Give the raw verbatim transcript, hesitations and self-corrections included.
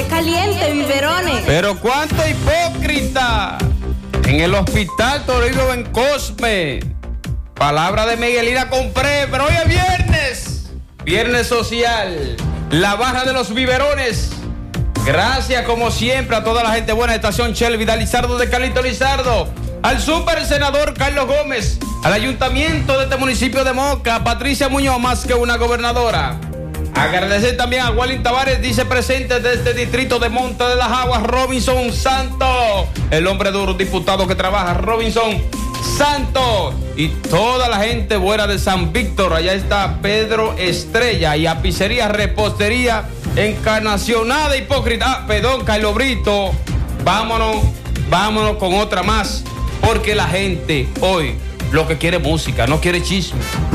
qué caliente, biberones. Pero cuánto hipócrita. En el hospital Toribio Ben Cosme. Palabra de Miguelina compré, pero hoy es viernes. Viernes social. La barra de los biberones. Gracias como siempre a toda la gente buena de Estación Shell, Vidal Lizardo de Carlito Lizardo. Al super senador Carlos Gómez. Al ayuntamiento de este municipio de Moca, Patricia Muñoz, más que una gobernadora. Agradecer también a Walin Tavares, dice presente de este distrito de Monte de las Aguas, Robinson Santos, el hombre duro diputado que trabaja, Robinson Santos, y toda la gente buena de San Víctor. Allá está Pedro Estrella y a Pizzería Repostería Encarnación. Nada hipócrita. Ah, perdón, Carlos Brito. Vámonos, vámonos con otra más, porque la gente hoy lo que quiere es música, no quiere chisme.